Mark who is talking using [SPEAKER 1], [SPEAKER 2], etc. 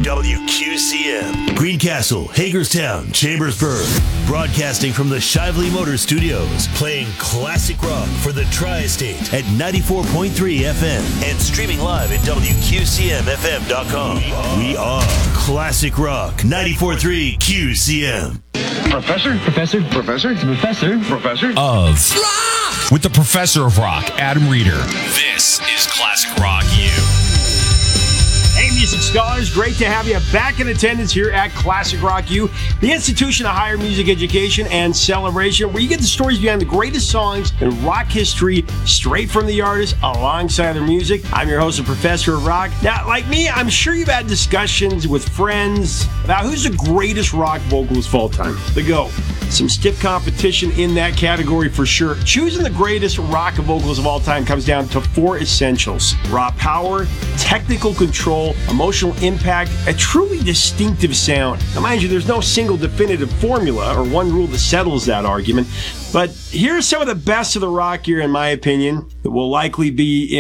[SPEAKER 1] WQCM. Greencastle, Hagerstown, Chambersburg. Broadcasting from the Shively Motor Studios. Playing classic rock for the Tri-State at 94.3 FM. And streaming live at WQCMFM.com. We are Classic Rock 94.3 QCM.
[SPEAKER 2] Professor
[SPEAKER 3] of rock with the Professor of Rock, Adam Reeder. This is Classic Rock U.
[SPEAKER 4] Hey, music scholars, great to have you back in attendance here at Classic Rock U, the institution of higher music education and celebration, where you get the stories behind the greatest songs in rock history, straight from the artist, alongside their music. I'm your host, the Professor of Rock. Now, like me, I'm sure you've had discussions with friends about who's the greatest rock vocalist of all time. The GOAT. Some stiff competition in that category for sure. Choosing the greatest rock vocals of all time comes down to four essentials: raw power, technical control, emotional impact, a truly distinctive sound. Now, mind you, there's no single definitive formula or one rule that settles that argument, but here's some of the best of the rock here, in my opinion, that will likely be